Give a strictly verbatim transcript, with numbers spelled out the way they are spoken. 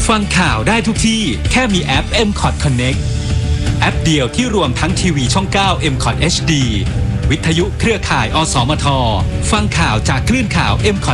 ฟังข่าวได้ทุกที่แค่มีแอป เอ็ม คอท Connect แอปเดียวที่รวมทั้งทีวีช่อง เก้า เอ็ม คอท เอช ดี วิทยุเครือข่ายอสมทฟังข่าวจากคลื่นข่าว เอ็ม คอท